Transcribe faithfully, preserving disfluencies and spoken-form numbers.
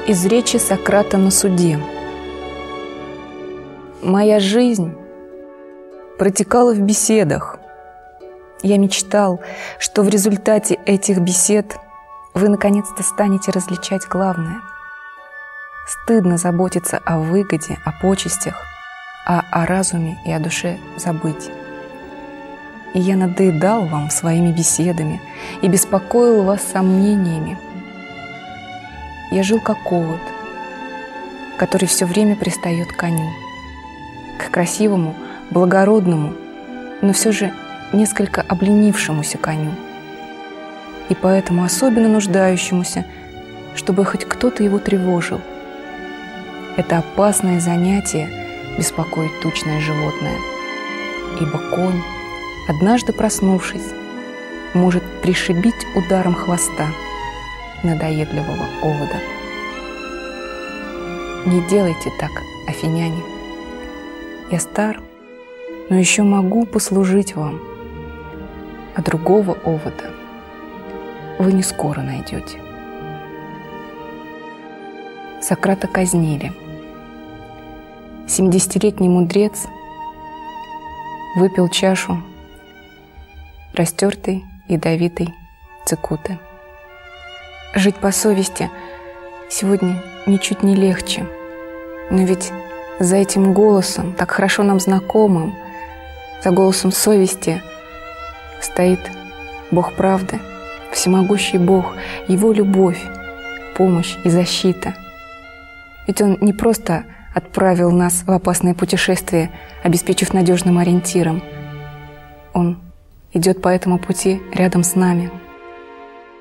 Из речи Сократа на суде. Моя жизнь протекала в беседах. Я мечтал, что в результате этих бесед вы наконец-то станете различать главное. Стыдно заботиться о выгоде, о почестях, а о разуме и о душе забыть. И я надоедал вам своими беседами и беспокоил вас сомнениями. Я жил как овод, который все время пристает к коню, к красивому, благородному, но все же несколько обленившемуся коню, и поэтому особенно нуждающемуся, чтобы хоть кто-то его тревожил. Это опасное занятие беспокоит тучное животное, ибо конь, однажды проснувшись, может пришибить ударом хвоста надоедливого овода. Не делайте так, афиняне. Я стар, но еще могу послужить вам, а другого овода вы не скоро найдете. Сократа казнили. Семидесятилетний мудрец выпил чашу растертой ядовитой цикуты. Жить по совести сегодня ничуть не легче, но ведь за этим голосом, так хорошо нам знакомым, за голосом совести стоит Бог правды, всемогущий Бог, Его любовь, помощь и защита. Ведь Он не просто отправил нас в опасное путешествие, обеспечив надежным ориентиром. Он идет по этому пути рядом с нами.